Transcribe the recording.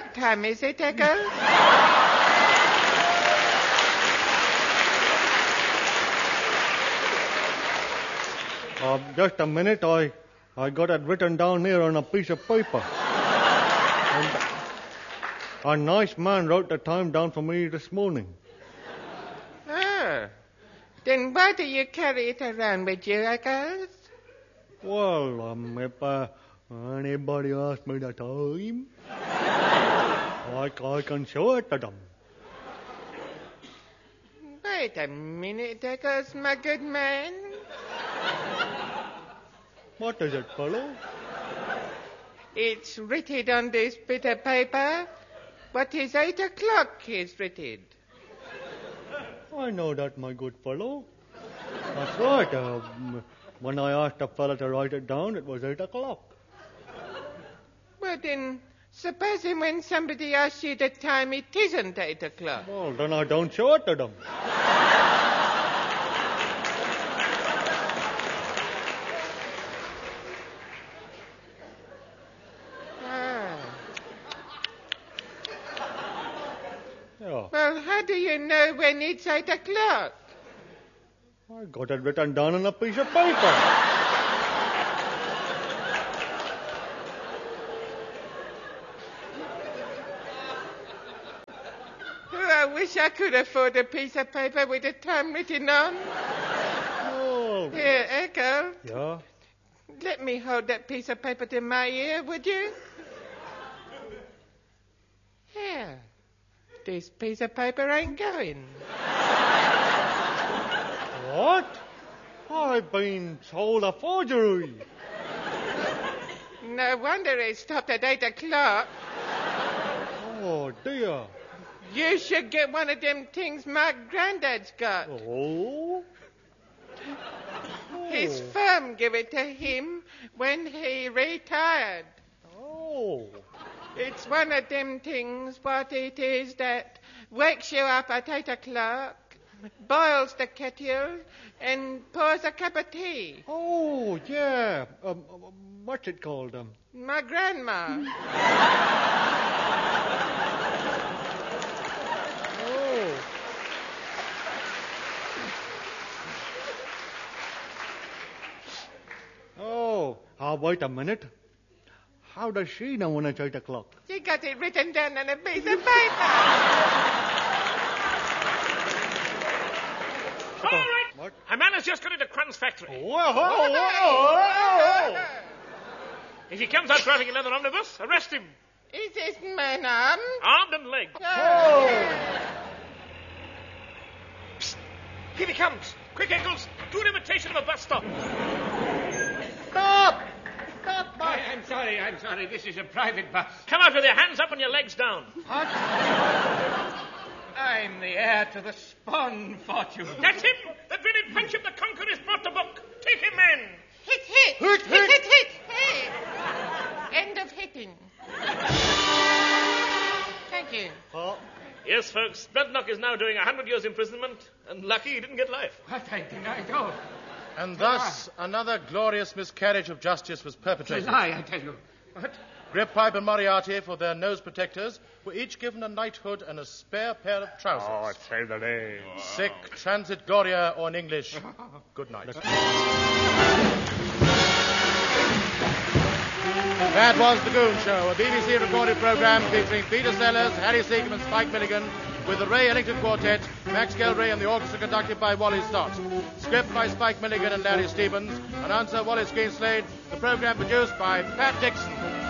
What time is it, Echo? Just a minute. I got it written down here on a piece of paper. And a nice man wrote the time down for me this morning. Oh. Then why do you carry it around with you, Echo? Well, if anybody asks me the time, I can show it to them. Wait a minute, Eccles, my good man. What is it, fellow? It's written on this bit of paper. What is 8 o'clock is written. I know that, my good fellow. That's right. When I asked the fellow to write it down, it was 8 o'clock. Well, then, supposing when somebody asks you the time, it isn't 8 o'clock. Well, then I don't show it to them. Yeah. Well, how do you know when it's 8 o'clock? I got it written down on a piece of paper. I wish I could afford a piece of paper with the time written on. Oh. Here, Echo. Yeah? Let me hold that piece of paper to my ear, would you? Here. This piece of paper ain't going. What? I've been told a forgery. No wonder it stopped at 8 o'clock. Oh, dear. You should get one of them things my granddad's got. Oh? His firm gave it to him when he retired. Oh. It's one of them things, what it is, that wakes you up at 8 o'clock, boils the kettle, and pours a cup of tea. Oh, yeah. What's it called? My grandma. Oh. Oh, wait a minute. How does she know when it's 8 o'clock? She got it written down on a piece of paper. All right. What? A man has just got into Crunn's factory. Whoa. If he comes out driving a leather omnibus, arrest him. Is this man armed? Armed and legged. Psst. Here he comes. Quick, Eccles. Do an imitation of a bus stop. Stop! I'm sorry. This is a private bus. Come out with your hands up and your legs down. What? I'm the heir to the Spon fortune. That's him. The dreaded Friendship the Conqueror's brought the book. Take him, men. Hit. Hey. End of hitting. Thank you. Yes, folks. Bloodnock is now doing 100 years imprisonment, and lucky he didn't get life. What? I deny it all. And thus, another glorious miscarriage of justice was It's a perpetrated. lie, I tell you. What? Grip Pipe and Moriarty, for their nose protectors, were each given a knighthood and a spare pair of trousers. save the day. Sic transit gloria, or in English, good night. That was The Goon Show, a BBC recorded programme featuring Peter Sellers, Harry Seacombe and Spike Milligan, with the Ray Ellington Quartet, Max Gelray and the orchestra conducted by Wally Stott. Script by Spike Milligan and Larry Stevens. Announcer Wallace Greenslade. The programme produced by Pat Dixon.